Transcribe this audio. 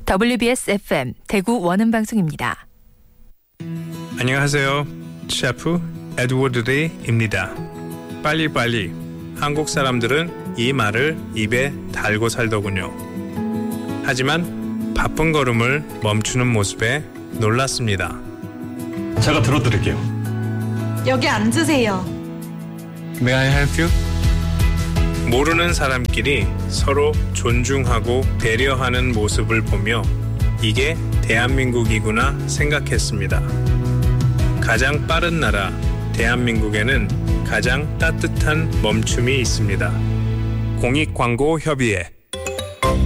WBS FM 대구 원음방송입니다. 안녕하세요. 셰프 에드워드 리입니다. 빨리빨리. 한국 사람들은 이 말을 입에 달고 살더군요. 하지만 바쁜 걸음을 멈추는 모습에 놀랐습니다. 제가 들어드릴게요. 여기 앉으세요. May I help you? 모르는 사람끼리 서로 존중하고 배려하는 모습을 보며 이게 대한민국이구나 생각했습니다. 가장 빠른 나라 대한민국에는 가장 따뜻한 멈춤이 있습니다. 공익광고협의회